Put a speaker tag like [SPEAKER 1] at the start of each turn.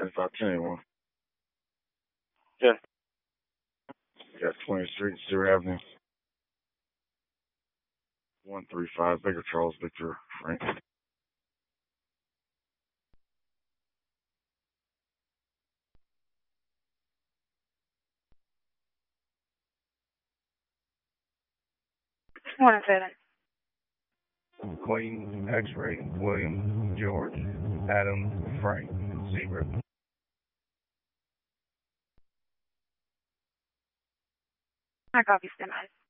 [SPEAKER 1] 7510
[SPEAKER 2] Yeah.
[SPEAKER 1] Got 20th Street, Stewart Avenue. 135 Baker Charles Victor Frank.
[SPEAKER 2] Morning, Fallon.
[SPEAKER 1] Queen X-Ray William George Adam Frank Zebra.
[SPEAKER 2] I copy, stand by.